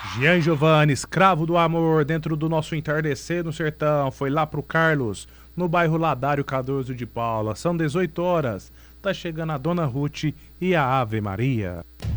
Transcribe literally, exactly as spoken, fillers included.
Jean Giovanni, escravo do amor, dentro do nosso entardecer no sertão, foi lá pro Carlos, no bairro Ladário Cardoso de Paula. São dezoito horas, tá chegando a Dona Ruth e a Ave Maria.